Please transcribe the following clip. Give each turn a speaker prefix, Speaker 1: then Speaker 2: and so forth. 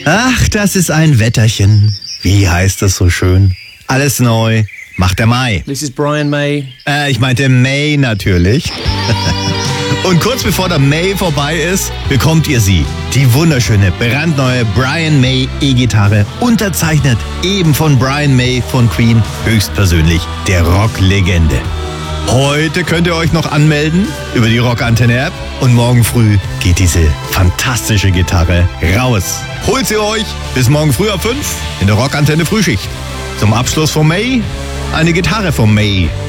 Speaker 1: Ach, das ist ein Wetterchen. Wie heißt das so schön? Alles neu macht der Mai.
Speaker 2: This is Brian May.
Speaker 1: Ich meinte May natürlich. Und kurz bevor der May vorbei ist, bekommt ihr sie. Die wunderschöne, brandneue Brian May E-Gitarre, unterzeichnet eben von Brian May von Queen, höchstpersönlich der Rocklegende. Heute könnt ihr euch noch anmelden über die Rockantenne-App und morgen früh geht diese fantastische Gitarre raus. Holt sie euch bis morgen früh ab 5 in der Rockantenne Frühschicht. Zum Abschluss von May eine Gitarre von May.